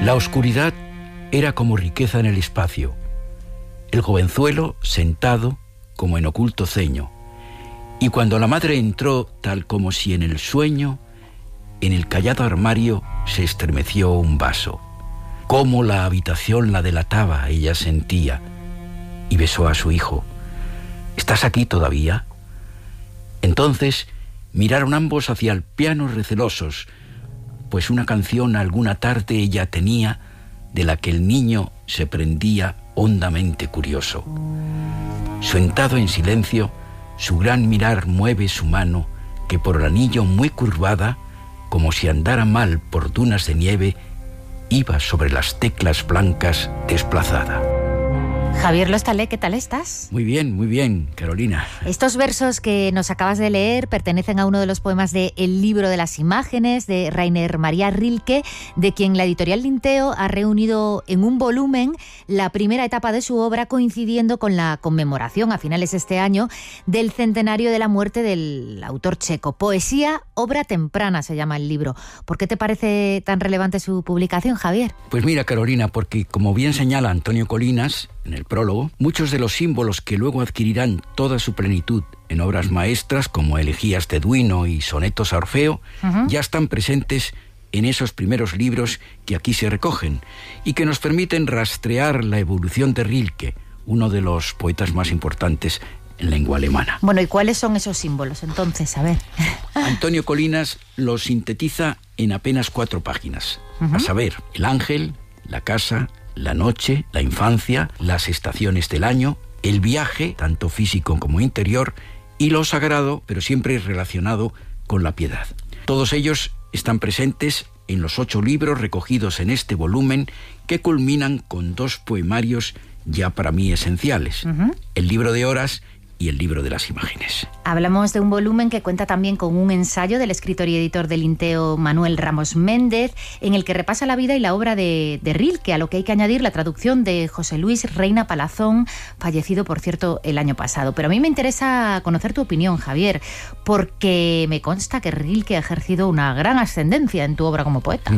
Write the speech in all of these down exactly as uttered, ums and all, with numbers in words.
La oscuridad era como riqueza en el espacio. El jovenzuelo sentado como en oculto ceño. Y cuando la madre entró, tal como si en el sueño, en el callado armario se estremeció un vaso. Cómo la habitación la delataba, ella sentía, y besó a su hijo. ¿Estás aquí todavía? Entonces miraron ambos hacia el piano recelosos, pues una canción alguna tarde ella tenía, de la que el niño se prendía hondamente curioso. Sentado en silencio, su gran mirar mueve su mano, que por el anillo muy curvada, como si andara mal por dunas de nieve, iba sobre las teclas blancas desplazada. Javier Lostalé, ¿qué tal estás? Muy bien, muy bien, Carolina. Estos versos que nos acabas de leer pertenecen a uno de los poemas de El libro de las imágenes, de Rainer Maria Rilke, de quien la editorial Linteo ha reunido en un volumen la primera etapa de su obra, coincidiendo con la conmemoración a finales de este año del centenario de la muerte del autor checo. Poesía, obra temprana se llama el libro. ¿Por qué te parece tan relevante su publicación, Javier? Pues mira, Carolina, porque como bien señala Antonio Colinas en el prólogo, muchos de los símbolos que luego adquirirán toda su plenitud en obras maestras como Elegías de Duino y Sonetos a Orfeo, uh-huh. ya están presentes en esos primeros libros que aquí se recogen y que nos permiten rastrear la evolución de Rilke, uno de los poetas más importantes en lengua alemana. Bueno, ¿y cuáles son esos símbolos entonces? A ver. Antonio Colinas los sintetiza en apenas cuatro páginas, uh-huh. a saber, el ángel, la casa, la noche, la infancia, las estaciones del año, el viaje, tanto físico como interior, y lo sagrado, pero siempre relacionado con la piedad. Todos ellos están presentes en los ocho libros recogidos en este volumen, que culminan con dos poemarios ya para mí esenciales, uh-huh. el libro de horas y el libro de las imágenes. Hablamos de un volumen que cuenta también con un ensayo del escritor y editor del Linteo Manuel Ramos Méndez, en el que repasa la vida y la obra de, de Rilke, a lo que hay que añadir la traducción de José Luis Reina Palazón, fallecido, por cierto, el año pasado. Pero a mí me interesa conocer tu opinión, Javier, porque me consta que Rilke ha ejercido una gran ascendencia en tu obra como poeta.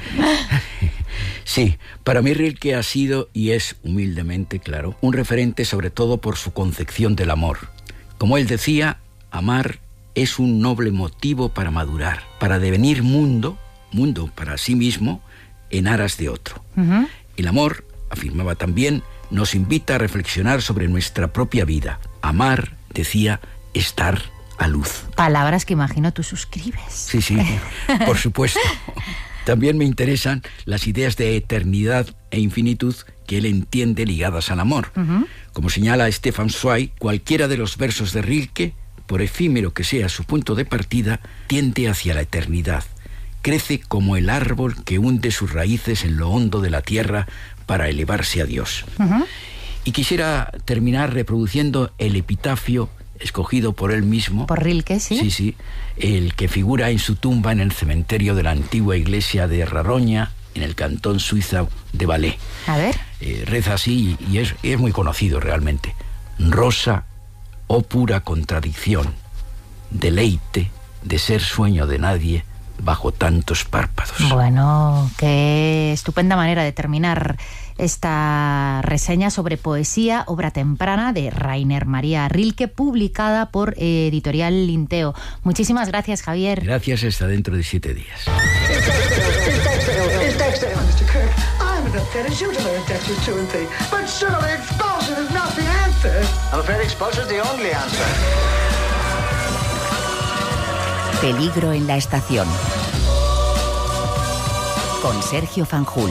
Sí, para mí Rilke ha sido, y es humildemente claro, un referente sobre todo por su concepción del amor. Como él decía, amar es un noble motivo para madurar, para devenir mundo, mundo para sí mismo, en aras de otro. Uh-huh. El amor, afirmaba también, nos invita a reflexionar sobre nuestra propia vida. Amar, decía, es dar a luz. Palabras que imagino tú suscribes. Sí, sí, por supuesto. También me interesan las ideas de eternidad e infinitud que él entiende ligadas al amor. Uh-huh. Como señala Stefan Zweig, cualquiera de los versos de Rilke, por efímero que sea su punto de partida, tiende hacia la eternidad. Crece como el árbol que hunde sus raíces en lo hondo de la tierra para elevarse a Dios. Uh-huh. Y quisiera terminar reproduciendo el epitafio escogido por él mismo. Por Rilke, ¿sí? Sí, sí. El que figura en su tumba en el cementerio de la antigua iglesia de Raroña, en el cantón suizo de Valais. A ver. Eh, reza así y es, es muy conocido realmente. Rosa, oh pura contradicción, deleite de ser sueño de nadie bajo tantos párpados. Bueno, qué estupenda manera de terminar esta reseña sobre poesía, obra temprana de Rainer Maria Rilke, publicada por eh, Editorial Linteo. Muchísimas gracias, Javier. Gracias, hasta dentro de siete días. Peligro en la estación. Con Sergio Fanjul.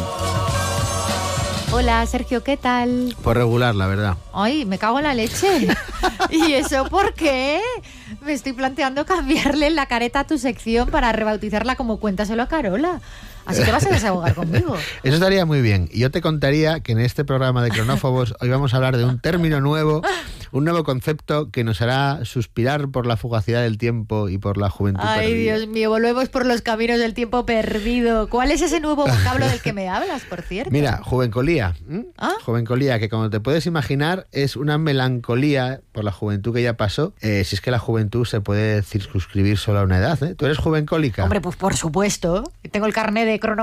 Hola, Sergio, ¿qué tal? Pues regular, la verdad. Ay, me cago en la leche. ¿Y eso por qué? Me estoy planteando cambiarle la careta a tu sección para rebautizarla como Cuéntaselo a Carola. Así te vas a desahogar conmigo. Eso estaría muy bien. Y yo te contaría que en este programa de Cronófobos hoy vamos a hablar de un término nuevo, un nuevo concepto que nos hará suspirar por la fugacidad del tiempo y por la juventud Ay, perdida. Dios mío, volvemos por los caminos del tiempo perdido. ¿Cuál es ese nuevo vocablo del que me hablas, por cierto? Mira, juvencolía. ¿Mm? ¿Ah? Juvencolía, que como te puedes imaginar es una melancolía por la juventud que ya pasó. Eh, si es que la juventud se puede circunscribir solo a una edad, ¿eh? ¿Tú eres juvencólica? Hombre, pues por supuesto. Tengo el carné de crono